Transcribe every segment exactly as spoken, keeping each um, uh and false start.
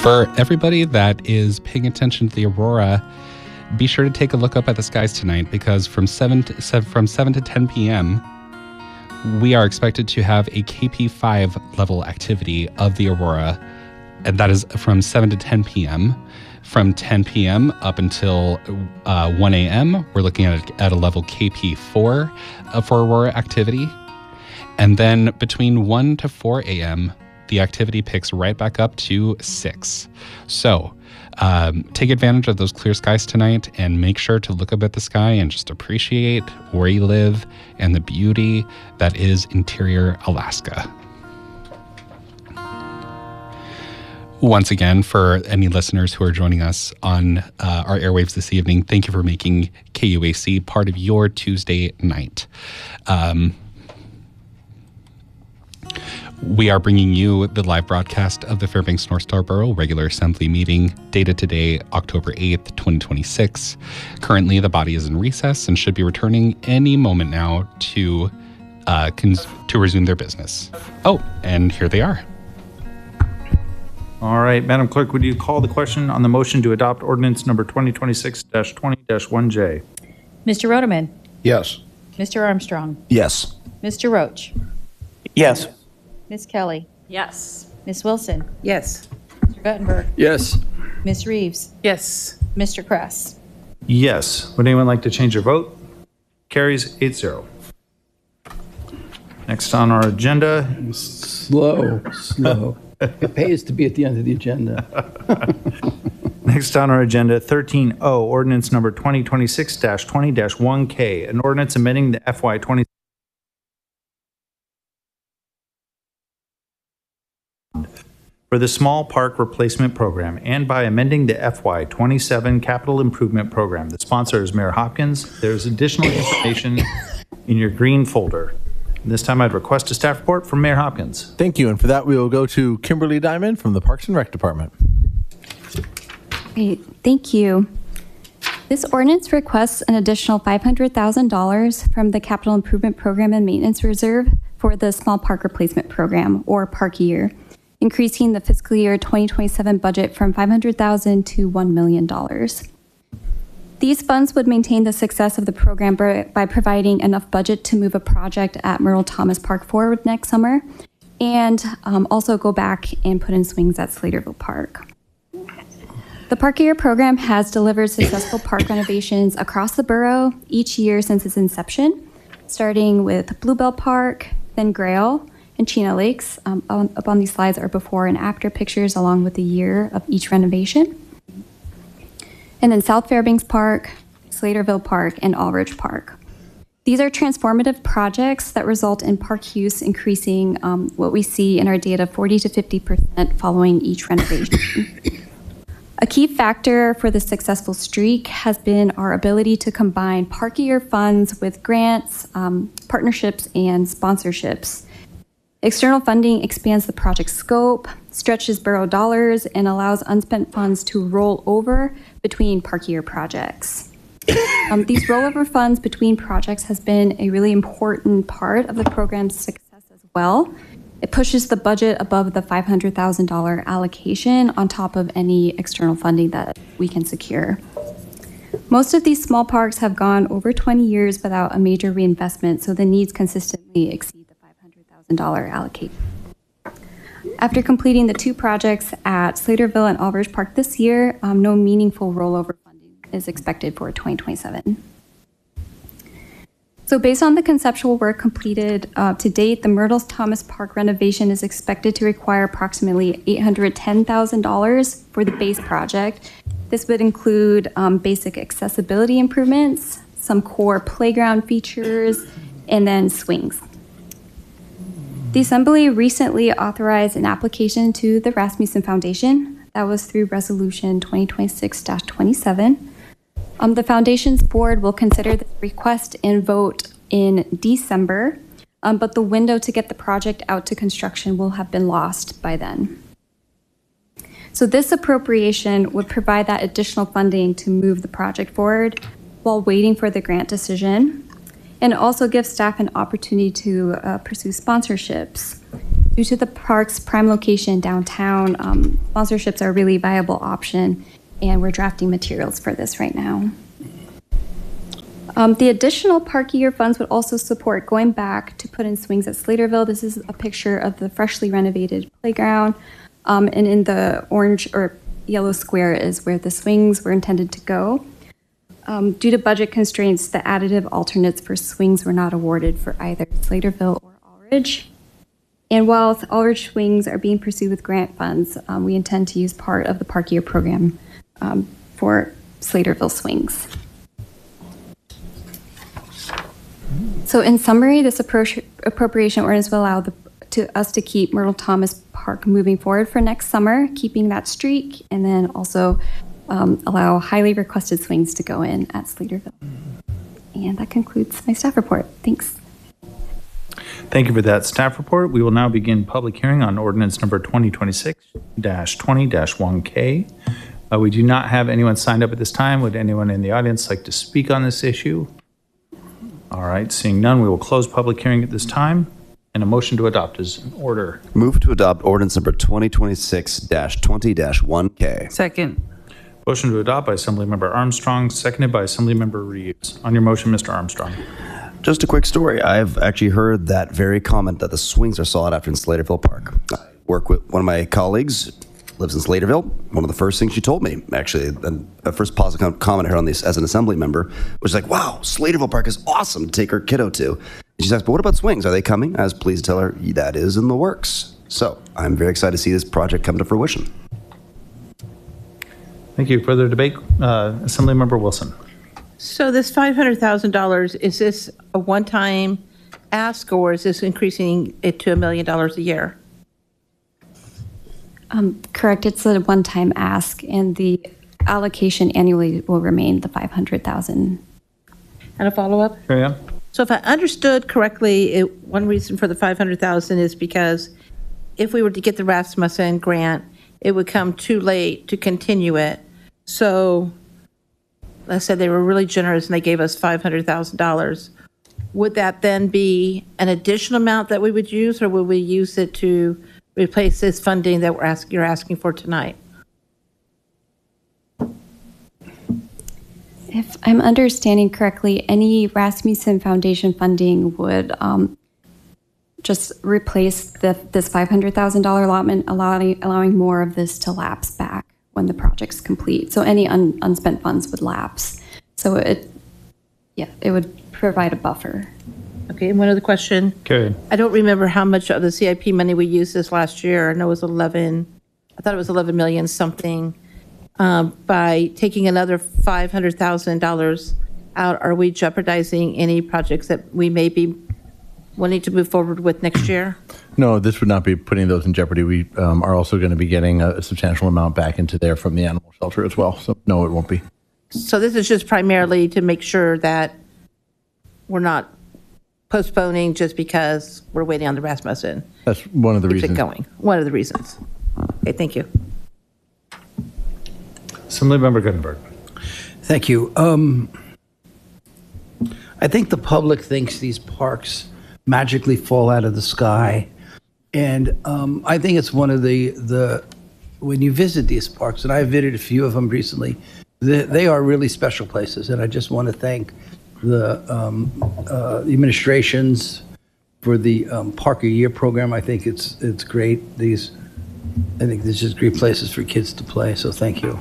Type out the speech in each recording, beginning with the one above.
For everybody that is paying attention to the aurora, be sure to take a look up at the skies tonight, because from seven to, from seven to ten p.m., we are expected to have a K P five level activity of the aurora, and that is from seven to ten p.m. From ten p.m. up until uh, one a.m., we're looking at, at a level K P four uh, for aurora activity. And then between one to four a.m., the activity picks right back up to six. So um, take advantage of those clear skies tonight, and make sure to look up at the sky and just appreciate where you live and the beauty that is interior Alaska. Once again, for any listeners who are joining us on uh, our airwaves this evening, thank you for making K U A C part of your Tuesday night. Um, We are bringing you the live broadcast of the Fairbanks North Star Borough Regular Assembly Meeting, dated today, October eighth, twenty twenty-six. Currently, the body is in recess and should be returning any moment now to uh, cons- to resume their business. Oh, and here they are. All right, Madam Clerk, would you call the question on the motion to adopt ordinance number twenty twenty-six dash twenty dash one J? Mister Rodeman? Yes. Mister Armstrong? Yes. Mister Roach? Yes. Miz Kelly? Yes. Miz Wilson? Yes. Mister Guttenberg? Yes. Miz Reeves? Yes. Mister Kress? Yes. Would anyone like to change their vote? Carries eight zero. Next on our agenda. Slow, slow. It pays to be at the end of the agenda. Next on our agenda, thirteen O, ordinance number twenty twenty-six dash twenty dash one K, an ordinance amending the F Y twenty for the Small Park Replacement Program, and by amending the F Y twenty-seven Capital Improvement Program. The sponsor is Mayor Hopkins. There's additional information in your green folder. And this time I'd request a staff report from Mayor Hopkins. Thank you. And for that, we will go to Kimberly Diamond from the Parks and Rec Department. Great. Thank you. This ordinance requests an additional five hundred thousand dollars from the Capital Improvement Program and Maintenance Reserve for the Small Park Replacement Program, or Park Year, increasing the fiscal year twenty twenty-seven budget from five hundred thousand dollars to one million dollars. These funds would maintain the success of the program by providing enough budget to move a project at Merle Thomas Park forward next summer, and um, also go back and put in swings at Slaterville Park. The Park Year program has delivered successful park renovations across the borough each year since its inception, starting with Bluebell Park, then Grail, and Chena Lakes. Um, on, up on these slides are before and after pictures along with the year of each renovation. And then South Fairbanks Park, Slaterville Park, and Aldridge Park. These are transformative projects that result in park use increasing um, what we see in our data forty to fifty percent following each renovation. A key factor for the successful streak has been our ability to combine Park Year funds with grants, um, partnerships, and sponsorships. External funding expands the project scope, stretches borough dollars, and allows unspent funds to roll over between Park Year projects. Um, these rollover funds between projects has been a really important part of the program's success as well. It pushes the budget above the five hundred thousand dollars allocation on top of any external funding that we can secure. Most of these small parks have gone over twenty years without a major reinvestment, so the needs consistently exceed the five hundred thousand dollars allocation. After completing the two projects at Slaterville and Aldridge Park this year, um, no meaningful rollover funding is expected for twenty twenty-seven. So based on the conceptual work completed uh, to date, the Myrtle Thomas Park renovation is expected to require approximately eight hundred ten thousand dollars for the base project. This would include um, basic accessibility improvements, some core playground features, and then swings. The Assembly recently authorized an application to the Rasmussen Foundation. That was through Resolution twenty twenty-six dash twenty-seven. Um, the Foundation's board will consider the request and vote in December, um, but the window to get the project out to construction will have been lost by then. So this appropriation would provide that additional funding to move the project forward while waiting for the grant decision, and also give staff an opportunity to uh, pursue sponsorships. due to the park's prime location downtown, um, sponsorships are a really viable option, and we're drafting materials for this right now. Um, the additional park year funds would also support going back to put in swings at Slaterville. This is a picture of the freshly renovated playground, um, and in the orange or yellow square is where the swings were intended to go. Um, due to budget constraints, the additive alternates for swings were not awarded for either Slaterville or Aldridge. And while Aldridge swings are being pursued with grant funds, um, we intend to use part of the park year program um, for Slaterville swings. So in summary, this appro- appropriation ordinance will allow the, to us to keep Myrtle Thomas Park moving forward for next summer, keeping that streak, and then also um, allow highly requested swings to go in at Slaterville. And that concludes my staff report. Thanks. Thank you for that staff report. We will now begin public hearing on ordinance number twenty twenty-six dash twenty dash one K. Uh, we do not have anyone signed up at this time. Would anyone in the audience like to speak on this issue? All right, seeing none, we will close public hearing at this time, and a motion to adopt is in order. Move to adopt ordinance number twenty twenty-six dash twenty dash one K. Second. Motion to adopt by Assemblymember Armstrong, seconded by Assemblymember Reeves. On your motion, Mister Armstrong. Just a quick story. I've actually heard that very comment that the swings are sought after in Slaterville Park. I work with one of my colleagues, lives in Slaterville. One of the first things she told me, actually, and the first positive comment I heard on this as an assembly member, was like, wow, Slaterville Park is awesome to take her kiddo to. And she's asked, but what about swings? Are they coming? I was pleased to tell her that is in the works. So I'm very excited to see this project come to fruition. Thank you. Further debate? Uh, Assemblymember Wilson. So this five hundred thousand dollars, is this a one-time ask, or is this increasing it to a million dollars a year? Um, correct. It's a one-time ask, and the allocation annually will remain the five hundred thousand dollars. And a follow-up? Carry on. So if I understood correctly, it, one reason for the five hundred thousand dollars is because if we were to get the Rasmussen grant, it would come too late to continue it. So let's say they were really generous and they gave us five hundred thousand dollars. Would that then be an additional amount that we would use, or would we use it to replace this funding that we're asking, you're asking for tonight? If I'm understanding correctly, any Rasmussen Foundation funding would um, just replace the, this five hundred thousand dollars allotment, allowing, allowing more of this to lapse back when the project's complete. So any un, unspent funds would lapse. So it, yeah, it would provide a buffer. Okay, and one other question. Carry on. I don't remember how much of the C I P money we used this last year. I know it was eleven, I thought it was eleven million something. Um, by taking another five hundred thousand dollars out, are we jeopardizing any projects that we may be wanting to move forward with next year? No, this would not be putting those in jeopardy. We um, are also going to be getting a, a substantial amount back into there from the animal shelter as well. So no, it won't be. So this is just primarily to make sure that we're not postponing just because we're waiting on the Rasmussen. That's one of the Keeps reasons. it going. One of the reasons. Okay, thank you. Assemblymember Gutenberg. Thank you. Um, I think the public thinks these parks magically fall out of the sky. And um, I think it's one of the, the, when you visit these parks, and I visited a few of them recently, they, they are really special places. And I just want to thank the um, uh, administrations for the um, Park a Year program. I think it's it's great. These, I think these are just great places for kids to play. So thank you.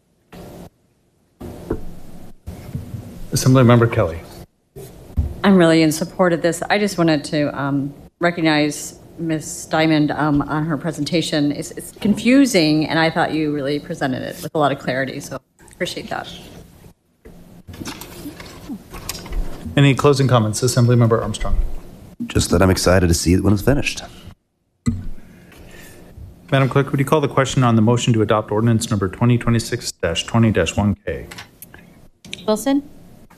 Assemblymember Kelly. I'm really in support of this. I just wanted to um, recognize Miz Diamond um, on her presentation. It's, it's confusing, and I thought you really presented it with a lot of clarity, so appreciate that. Any closing comments? Assemblymember Armstrong. Just that I'm excited to see it when it's finished. Madam Clerk, would you call the question on the motion to adopt ordinance number twenty twenty-six dash twenty dash one K? Wilson?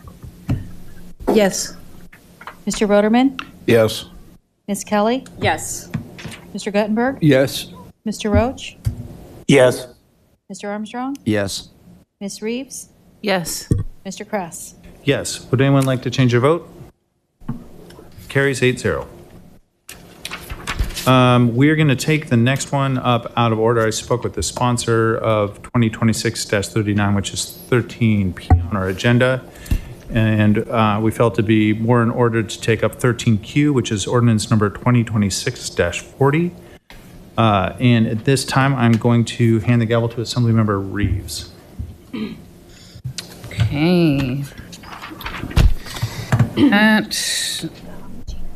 Yes. Mister Roderman? Yes. Miz Kelly? Yes. Mister Guttenberg? Yes. Mister Roach? Yes. Mister Armstrong? Yes. Miz Reeves? Yes. Mister Kress? Yes. Would anyone like to change their vote? Carries eight zero. Um, We're going to take the next one up out of order. I spoke with the sponsor of twenty twenty-six dash thirty-nine, which is thirteen P on our agenda. And uh, we felt to be more in order to take up thirteen Q, which is ordinance number twenty twenty-six dash forty. Uh, and at this time, I'm going to hand the gavel to Assemblymember Reeves. Okay. At